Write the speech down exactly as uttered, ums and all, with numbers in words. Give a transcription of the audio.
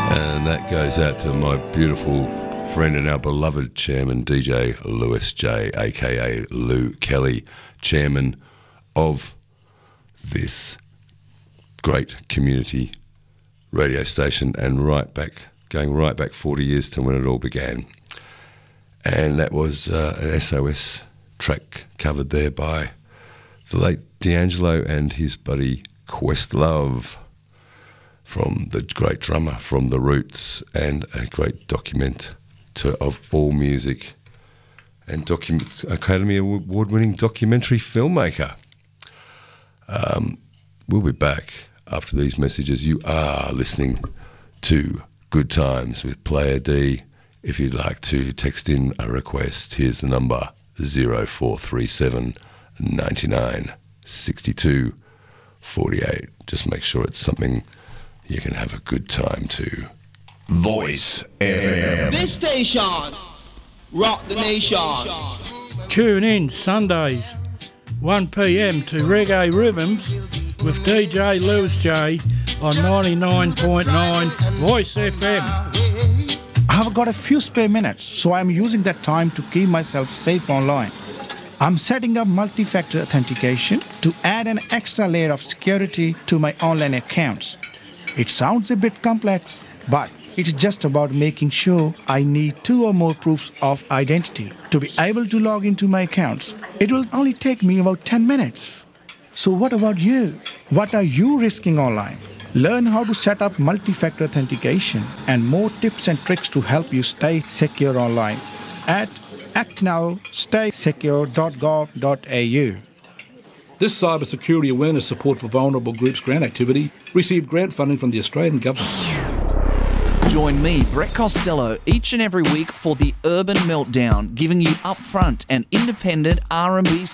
And that goes out to my beautiful friend and our beloved chairman, D J Lewis J, a k a. Lou Kelly, chairman of this great community radio station, and right back, going right back forty years to when it all began. And that was uh, an S O S track covered there by the late D'Angelo and his buddy Questlove, from the great drummer from The Roots, and a great document to, of all music and document, Academy Award-winning documentary filmmaker. Um, we'll be back after these messages. You are listening to Good Times with Player D. If you'd like to text in a request, here's the number, zero four three seven, nine nine, six two, four eight. Just make sure it's something you can have a good time to. Voice F M. This station, rock the nation. Tune in Sundays, one p m to Reggae Rhythms with D J Lewis J on ninety-nine point nine Voice F M. I have got a few spare minutes, so I'm using that time to keep myself safe online. I'm setting up multi-factor authentication to add an extra layer of security to my online accounts. It sounds a bit complex, but it's just about making sure I need two or more proofs of identity to be able to log into my accounts. It will only take me about ten minutes. So what about you? What are you risking online? Learn how to set up multi-factor authentication and more tips and tricks to help you stay secure online at act now stay secure dot gov dot a u. This cybersecurity awareness support for vulnerable groups grant activity received grant funding from the Australian Government. Join me, Brett Costello, each and every week for the Urban Meltdown, giving you upfront and independent R and B